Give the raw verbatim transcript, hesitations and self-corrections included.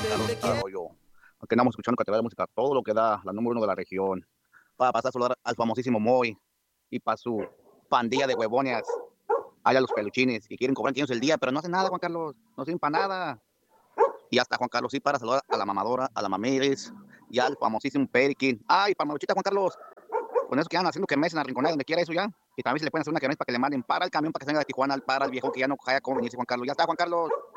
Juan Carlos Arroyo. Aquí andamos escuchando Catedral de Música, todo lo que da, la número uno de la región. Para pasar a saludar al famosísimo Moy y para su pandilla de huevones, allá los peluchines, que quieren cobrar quinientos el día, pero no hacen nada, Juan Carlos, no sirven para nada. Y hasta Juan Carlos, sí, para saludar a la mamadora, a la Mamires y al famosísimo Periquín. Ay, para Maruchita, Juan Carlos, con eso que andan haciendo que me en la rinconada, donde quiera eso ya. Y también se le pueden hacer una kermés para que le manden para el camión para que se venga de Tijuana, para el viejo que ya no haya cómo venirse, Juan Carlos. Ya está, Juan Carlos.